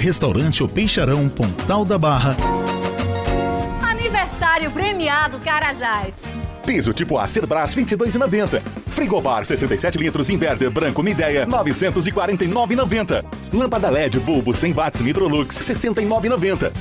Restaurante O Peixarão, Pontal da Barra. Aniversário premiado Carajás. Piso tipo A Cerbras 22,90. Frigobar 67 litros Inverter branco Midea 949,90. Lâmpada LED bulbo 100 watts Mitrolux 69,90.